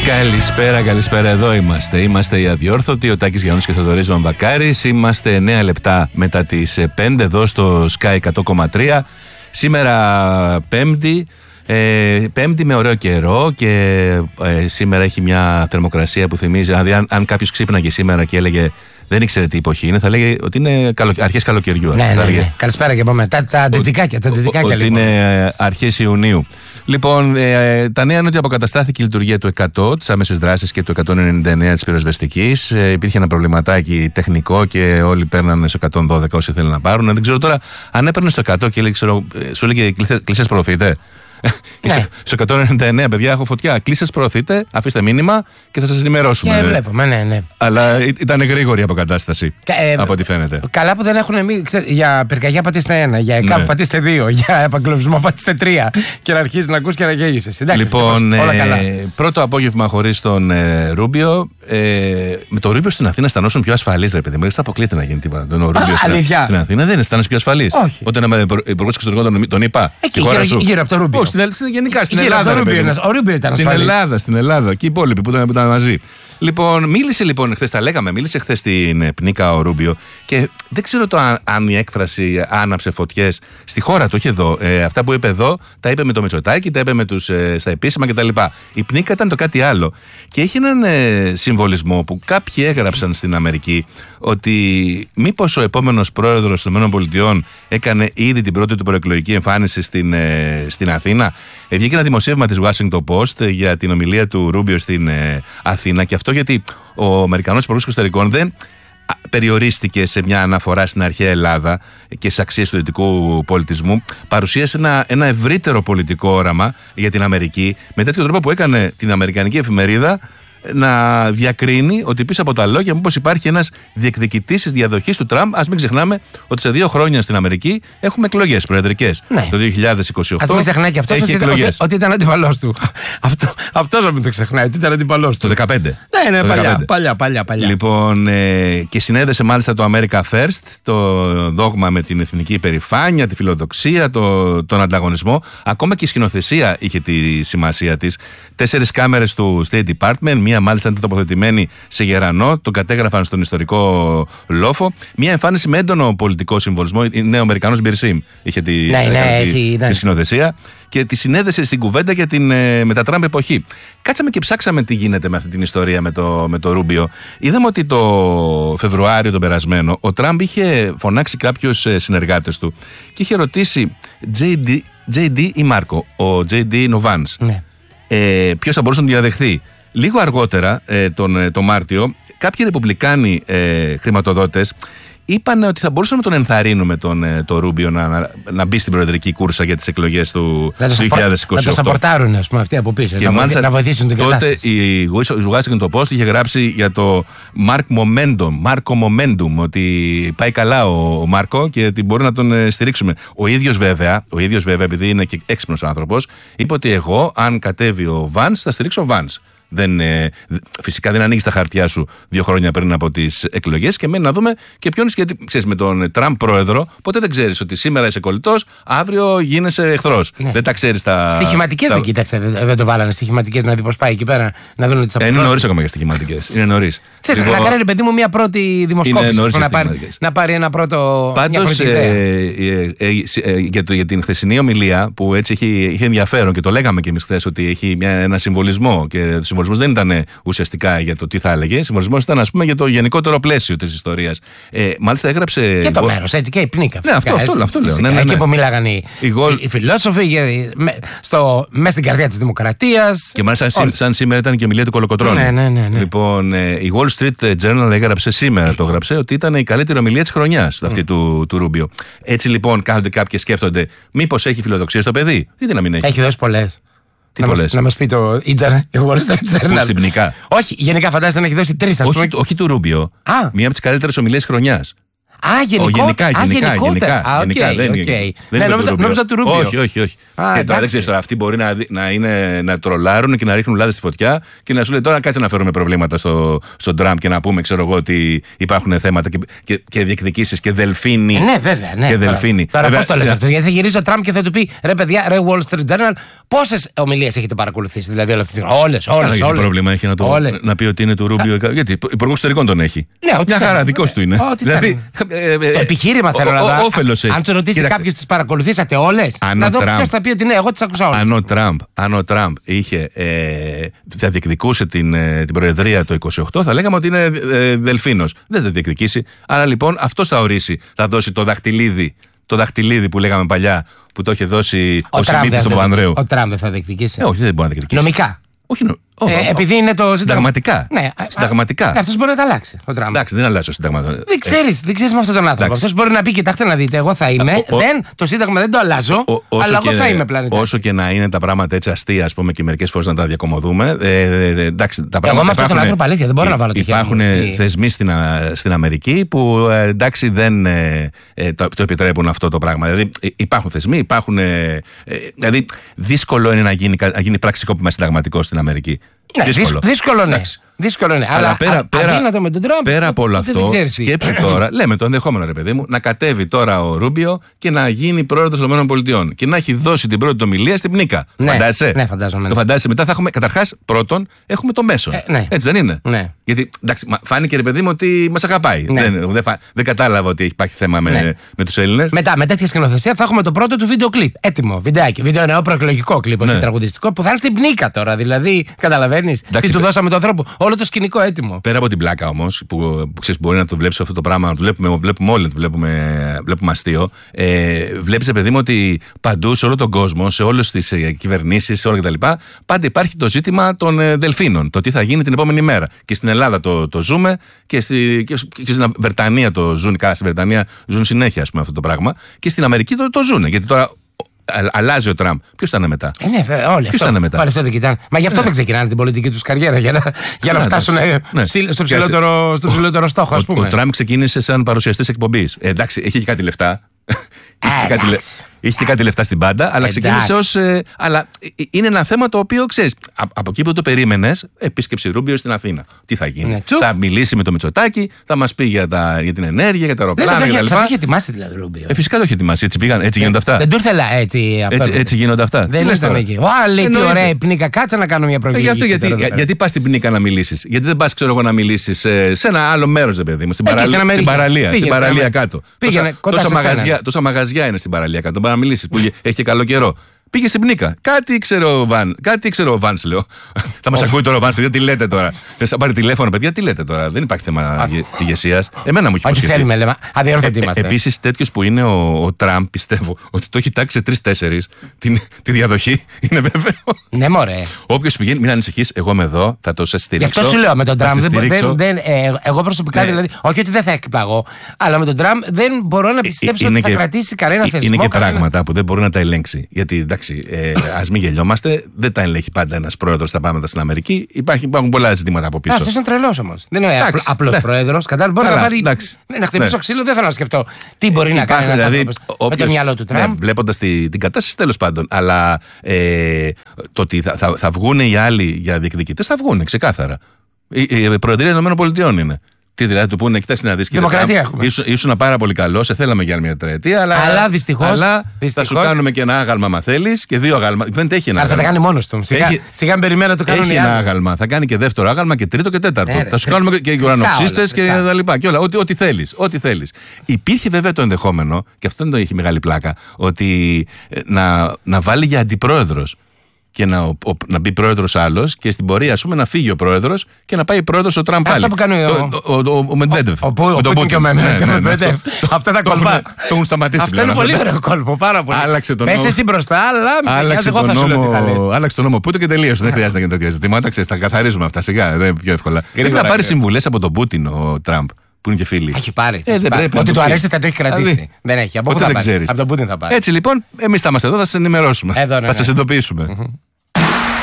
Καλησπέρα, εδώ είμαστε. Είμαστε οι Αδιόρθωτοι, ο Τάκης Γιαννούς και ο Θοδωρής Βαμβακάρης. Είμαστε 9 λεπτά μετά τις 5 εδώ στο Sky 100,3. Σήμερα Πέμπτη με ωραίο καιρό και σήμερα έχει μια θερμοκρασία που θυμίζει. Δηλαδή, αν κάποιος ξύπναγε σήμερα και έλεγε δεν ήξερε τι εποχή είναι, θα λέγε ότι είναι αρχές καλοκαιριού. Ναι. Καλησπέρα και από μετά. Τα τζιτζικάκια ότι λοιπόν. Είναι αρχές Ιουνίου. Λοιπόν, τα νέα είναι ότι αποκαταστάθηκε η λειτουργία του 100, τις άμεσες δράσεις και του 199 της πυροσβεστικής. Υπήρχε ένα προβληματάκι τεχνικό και όλοι παίρνανε στο 112 όσοι θέλουν να πάρουν. Δεν ξέρω τώρα αν έπαιρνε στο 100 και σου έλεγε κλείσες προωθείτε. Ναι. Στο 199, παιδιά, έχω φωτιά. Κλείσες, προωθείτε, αφήστε μήνυμα και θα σας ενημερώσουμε. Και βλέπουμε, ναι. Αλλά ήταν γρήγορη η αποκατάσταση, από ό,τι φαίνεται. Καλά που δεν έχουν για πυρκαγιά πατήστε 1, για ΕΚΑΒ πατήστε 2, για επαγγελματισμό πατήστε 3 και να αρχίσει να ακούς και να γέλγεσαι. Λοιπόν, πρώτο απόγευμα χωρίς τον Ρούμπιο. Με τον Ρούμπιο στην Αθήνα αισθανόσουν πιο ασφαλείς, ρε παιδί μου. Δεν αποκλείεται να γίνει τίποτα. Τον Ρούμπιο στην Αθήνα δεν αισθάνεσαι πιο ασφαλής. Όταν είμαι υπουργός εξωτερικών, τον είπα. Γύρω από το Ρούμπιο. Γενικά στην Ελλάδα. Ο Ρούμπιο ήταν στην Ελλάδα και οι υπόλοιποι που ήταν μαζί. Λοιπόν, μίλησε χθες, τα λέγαμε, μίλησε χθες στην Πνίκα ο Ρούμπιο και δεν ξέρω αν η έκφραση άναψε φωτιές στη χώρα του, όχι εδώ. Αυτά που είπε εδώ, τα είπε με το Μητσοτάκη, τα είπε στα επίσημα κτλ. Η Πνίκα ήταν το κάτι άλλο. Και έχει έναν συμβολισμό που κάποιοι έγραψαν στην Αμερική ότι μήπως ο επόμενος πρόεδρος των ΗΠΑ έκανε ήδη την πρώτη του προεκλογική εμφάνιση στην Αθήνα. Βγήκε ένα δημοσίευμα της Washington Post για την ομιλία του Ρούμπιο στην Αθήνα και αυτό γιατί ο Αμερικανός Υπουργός Εξωτερικών δεν περιορίστηκε σε μια αναφορά στην αρχαία Ελλάδα και στις αξίες του δυτικού πολιτισμού. Παρουσίασε ένα ευρύτερο πολιτικό όραμα για την Αμερική με τέτοιο τρόπο που έκανε την αμερικανική εφημερίδα να διακρίνει ότι πίσω από τα λόγια μήπως υπάρχει ένας διεκδικητής της διαδοχής του Τραμπ. Ας μην ξεχνάμε ότι σε 2 χρόνια στην Αμερική έχουμε εκλογές προεδρικές. Ναι. Το 2028 ας μην ξεχνάει και αυτός ότι ήταν αντιπαλός του. Αυτός να μην το ξεχνάει, ότι ήταν αντιπαλός του. Το 2015. Ναι, παλιά. Λοιπόν, και συνέδεσε μάλιστα το America First, το δόγμα με την εθνική υπερηφάνεια, τη φιλοδοξία, τον ανταγωνισμό. Ακόμα και η σκηνοθεσία είχε τη σημασία της. 4 κάμερες του State Department. Μία μάλιστα ήταν τοποθετημένη σε Γερανό, τον κατέγραφαν στον ιστορικό λόφο. Μία εμφάνιση με έντονο πολιτικό συμβολισμό. Είναι ο Αμερικανός Μπιρσίμ. Είχε τη σκηνοθεσία και τη συνέδεσε στην κουβέντα για την μετατράμπ εποχή. Κάτσαμε και ψάξαμε τι γίνεται με αυτή την ιστορία με το Ρούμπιο. Είδαμε ότι το Φεβρουάριο τον περασμένο ο Τραμπ είχε φωνάξει κάποιους συνεργάτες του και είχε ρωτήσει JD ή Μάρκο, ο JD Νοβάνς, ποιος θα μπορούσε να τον διαδεχθεί. Λίγο αργότερα, τον Μάρτιο, κάποιοι ρεπουμπλικάνοι χρηματοδότες είπαν ότι θα μπορούσαμε να τον ενθαρρύνουμε τον Ρούμπιο να μπει στην προεδρική κούρσα για τις εκλογές του 2028. Να το σαπορτάρουν, ας πούμε, αυτοί από πίσω. Και να βοηθήσουν την κατάσταση. Τότε η Washington Post είχε γράψει για το Marco Momentum, ότι πάει καλά ο Μάρκο και ότι μπορεί να τον στηρίξουμε. Ο ίδιος βέβαια, επειδή είναι και έξυπνος άνθρωπος, είπε ότι εγώ, αν κατέβει ο Βανς, θα στηρίξω ο Βανς. Φυσικά δεν ανοίγει τα χαρτιά σου 2 χρόνια πριν από τις εκλογές και μένει να δούμε και ποιον. Γιατί ξέρεις, με τον Τραμπ πρόεδρο, ποτέ δεν ξέρεις ότι σήμερα είσαι κολλητός, αύριο γίνεσαι εχθρός. Ναι. Δεν τα ξέρεις τα. Στοιχηματικές δεν κοίταξε, δεν το βάλανε στοιχηματικές να δει πώς πάει εκεί πέρα, να δουν τις αποφάσεις. Είναι νωρίς ακόμα για στοιχηματικές. Είναι νωρίς. Ξέρεις, να κάνει, παιδί μου, μια πρώτη δημοσκόπηση. Να πάρει ένα πρώτο. Πάντως, για την χθεσινή ομιλία που έτσι είχε ενδιαφέρον και το λέγαμε και εμείς χθες ότι έχει ένα συμβολισμό και ο συμβολισμός δεν ήταν ουσιαστικά για το τι θα έλεγε. Ο συμβολισμός ήταν, ας πούμε, για το γενικότερο πλαίσιο της ιστορίας. Μάλιστα έγραψε. Και το μέρος, έτσι, και η Πνίκα. Ναι, αυτό λέω. Ναι. Εκεί που μίλαγαν οι φιλόσοφοι, μέσα στην καρδιά της δημοκρατίας. Και μάλιστα σαν σήμερα ήταν και η ομιλία του Κολοκοτρώνη. Ναι. Λοιπόν, η Wall Street Journal έγραψε σήμερα, το έγραψε, ότι ήταν η καλύτερη ομιλία της χρονιάς αυτή του Ρούμπιο. Έτσι λοιπόν κάθονται κάποιοι και σκέφτονται, μήπως έχει φιλοδοξία στο παιδί. Γιατί να μην έχει. Έχει δώσει πολλές. Να μας πει το Wall Street Journal. Στην Πνίκα. Όχι, γενικά φαντάζεσαι να έχει δώσει 3, ας πούμε. Όχι του Ρούμπιο. Μία από τις καλύτερες ομιλίες χρονιάς. γενικά. Δεν νόμιζα του Ρούμπιο. Όχι. Και τώρα δεν ξέρεις τώρα, αυτοί μπορεί να τρολάρουν και να ρίχνουν λάδι στη φωτιά και να σου λέει τώρα κάτσε να φέρουμε προβλήματα στον Τραμπ και να πούμε, ξέρω εγώ, ότι υπάρχουν θέματα και διεκδικήσεις και δελφίνοι. Ναι, βέβαια. Ναι. Και δελφίνοι. Τώρα πώς το λες αυτό? Γιατί θα γυρίσει ο Τραμπ και θα του πει ρε παιδιά, ρε Wall Street Journal, πόσες ομιλίες έχετε παρακολουθήσει? Δηλαδή όλες. Τι πρόβλημα έχει να πει ότι είναι του Ρούμπιο? Γιατί υπουργός εξωτερικών τον έχει. Μια χαρά, δικός του είναι. Δηλαδή. Το επιχείρημα θέλω να δω. Αν του ρωτήσει κάποιος, τις παρακολουθήσατε όλες? Να δω ποιος θα πει ότι ναι, εγώ τις άκουσα όλες. Αν ο Τραμπ θα διεκδικούσε την προεδρία το 28, θα λέγαμε ότι είναι δελφίνος. Δεν θα διεκδικήσει. Άρα λοιπόν αυτός θα ορίσει, θα δώσει το δαχτυλίδι που λέγαμε παλιά, που το είχε δώσει ο Σιμίτης στον Παπανδρέου. Ο Τραμπ δεν θα διεκδικήσει. Όχι, δεν μπορεί να διεκδικήσει. Νομικά. Όχι, επειδή είναι το συνταγματικά. Ναι, συνταγματικά. Αυτός μπορεί να τα αλλάξει. Ο Τραμπ. Εντάξει, δεν αλλάζει το Σύνταγμα. Δεν ξέρεις με αυτόν τον άνθρωπο. Αυτός μπορεί να πει: κοιτάξτε να δείτε, εγώ θα είμαι. Το Σύνταγμα δεν το αλλάζω. Αλλά εγώ θα είμαι πλανητάρχης. Όσο και να είναι τα πράγματα έτσι αστεία, ας πούμε, και μερικές φορές να τα διακομωδούμε. Εντάξει, τα πράγματα. Εγώ με αυτόν τον άνθρωπο αλήθεια δεν μπορώ να βάλω το χέρι. Υπάρχουν θεσμοί στην Αμερική που εντάξει δεν το επιτρέπουν αυτό το πράγμα. Δηλαδή υπάρχουν θεσμοί, υπάρχουν. Δηλαδή δύσκολο είναι να γίνει πραξικόπημα συνταγματικό στην Αμερική. Δύσκολο ναι. Αλλά αδύνατο με τον Τραμπ. Πέρα από όλο αυτό, σκέψου τώρα, λέμε το ενδεχόμενο ρε παιδί μου, να κατέβει τώρα ο Ρούμπιο και να γίνει πρόεδρος των ΗΠΑ και να έχει δώσει την πρώτη ομιλία στην Πνίκα. Φαντάζεσαι? Ναι, φαντάζομαι. Το φαντάζεσαι? Μετά θα έχουμε, καταρχάς, πρώτον, έχουμε το μέσο. Έτσι δεν είναι? Ναι. Γιατί εντάξει, φάνηκε ρε παιδί μου ότι μας αγαπάει. Δεν κατάλαβα ότι υπάρχει θέμα με τους Έλληνες. Μετά, με τέτοια σκηνοθεσία, θα έχουμε το πρώτο του βίντεο κλιπ. Έτοιμο, βιντεάκι. Βίντεο νέο προεκλογικό κλιπ, όχι τραγουδιστικό, που θα είναι στην Πνίκα τώρα. Δηλαδή, καταλαβαίνεις τι του δώσαμε τον άνθρωπο. Όλο το σκηνικό έτοιμο. Πέρα από την πλάκα όμως, που ξέρεις, μπορεί να το βλέπεις αυτό το πράγμα, να το βλέπουμε όλοι, το βλέπουμε αστείο. Βλέπεις, παιδί μου, ότι παντού σε όλο τον κόσμο, σε όλες τις κυβερνήσεις, σε όλα κτλ., πάντα υπάρχει το ζήτημα των δελφίνων. Το τι θα γίνει την επόμενη μέρα. Και στην Ελλάδα το ζούμε και στην Βρετανία το ζουν. Καλά, στην Βρετανία ζουν συνέχεια, ας πούμε, αυτό το πράγμα. Και στην Αμερική το ζουν. Γιατί τώρα αλλάζει ο Τραμπ. Ποιος θα είναι μετά? Ναι, όλοι. Ποιος θα είναι μετά? Πάλι αυτό δεν κοιτάνε. Μα γι' αυτό δεν ξεκινάνε την πολιτική τους καριέρα. Για να φτάσουν στο ψηλότερο στόχο, ας πούμε. Ο Τραμπ ξεκίνησε σαν παρουσιαστής εκπομπής. Εντάξει, έχει και κάτι λεφτά. Είχε και κάτι λεφτά στην πάντα, αλλά ξεκίνησε ως. Αλλά είναι ένα θέμα το οποίο ξέρεις. Από εκεί που το περίμενες, επίσκεψη Ρούμπιο στην Αθήνα. Τι θα γίνει? Θα μιλήσει με το Μητσοτάκη, θα μας πει για την ενέργεια, για τα αεροπλάνα κτλ. Θα το είχε ετοιμάσει δηλαδή Ρούμπιο. Φυσικά το είχε ετοιμάσει. Έτσι γίνονται αυτά. Δεν του ήθελα έτσι. Έτσι γίνονται αυτά. Δεν ήταν εκεί. Λέει τι ωραία Πνίκα, κάτσε να κάνω μια προεκλογική. Γιατί πας στην Πνίκα να μιλήσεις? Γιατί δεν πας, ξέρω εγώ, να μιλήσεις σε ένα άλλο μέρος, ρε παιδί μου, στην παραλία κάτω. Τόσα μαγαζιά είναι στην παραλία κάτω. Να μιλήσεις που έχει και καλό καιρό. Πήγε στην Πνίκα. Κάτι ξέρω ο Βάνς, λέω. Θα μας ακούει τώρα ο Βάνς, παιδιά, τι λέτε τώρα? Θα πάρει τηλέφωνο, παιδιά, τι λέτε τώρα? Δεν υπάρχει θέμα ηγεσίας. Εμένα μου έχει υποσχεθεί. Όχι, θέλουμε, λέμε. Αδιόρθωτοι είμαστε. Επίσης, τέτοιος που είναι ο Τραμπ, πιστεύω ότι το έχει τάξει σε 3-4 τη διαδοχή. Είναι βέβαιο. Ναι, μωρέ. Όποιος πηγαίνει, μην ανησυχείς, εγώ είμαι εδώ, θα το σε στηρίξω. Γι' αυτό σου λέω με τον Τραμπ. Εγώ προσωπικά δηλαδή, όχι ότι δεν θα εκπλαγώ, αλλά με τον Τραμπ δεν μπορώ να πιστέψω ότι θα κρατήσει κανένα θεσμό. Είναι και πράγματα που δεν μπορεί να τα ελέγξει. Γιατί ας μην γελιόμαστε, δεν τα ελέγχει πάντα ένας πρόεδρος στα πράγματα στην Αμερική. Υπάρχουν πολλά ζητήματα από πίσω. Αυτός είναι τρελός όμως. Δεν είναι απλός πρόεδρος. Κατάλαβα. Μπορεί να πάρει. Να χτυπήσω ξύλο, δεν θέλω να σκεφτώ τι μπορεί να κάνει ένας άνθρωπος με το μυαλό του Τραμπ. Βλέποντας την κατάσταση, τέλος πάντων. Αλλά το ότι θα βγουν οι άλλοι για διεκδικητές, θα βγουν ξεκάθαρα. Η Προεδρία των ΗΠΑ είναι. Τι δηλαδή του πούνε, κοιτάξτε να δεις, Δημοκρατία έχουμε. Ήσουν πάρα πολύ καλό, σε θέλαμε για άλλη μια τετραετία, αλλά δυστυχώς θα σου κάνουμε και ένα άγαλμα, αν θέλεις, και 2 άγαλμα. Δεν έχει ένα. Αλλά θα τα κάνει μόνος του. Σιγά περιμένω να το κάνουν οι άλλοι. Έχει ένα άγαλμα. Θα κάνει και δεύτερο άγαλμα και τρίτο και τέταρτο. Θα σου κάνουμε και ουρανοξύστες και τα λοιπά. Και όλα. Ό,τι θέλεις. Υπήρχε βέβαια το ενδεχόμενο, και αυτό δεν το έχει μεγάλη πλάκα, ότι να βάλει για αντιπρόεδρος. Και να μπει πρόεδρος άλλος και στην πορεία, ας πούμε, να φύγει ο πρόεδρος και να πάει πρόεδρος ο Τραμπ πάλι. Αυτό που κάνει ο Μεντβέντεφ. Ο Πούτιν και ο Μεντβέντεφ. Αυτά τα κολπά. Το έχουν σταματήσει. Αυτό είναι πολύ ωραίο κόλπο. Πάρα πολύ. Πες εσύ μπροστά, αλλά εγώ θα σου λέω τι θα λες. Άλλαξε τον νόμο Πούτιν και τελείωσε. Δεν χρειάζεται να γίνει τέτοια ζητήματα. Τα καθαρίζουμε αυτά σιγά. Δεν είναι πιο εύκολα. Πρέπει να πάρει συμβουλές από τον Πούτιν ο Τραμπ. Που είναι και φίλοι. Έχει πάρει. Ότι του αρέσει θα το έχει κρατήσει. Δεν έχει. Από πού θα πάρει? Από τον Πούτιν θα πάρει. Έτσι λοιπόν, εμείς θα είμαστε εδώ, θα σας ενημερώσουμε. Θα σας ειδοποιήσουμε.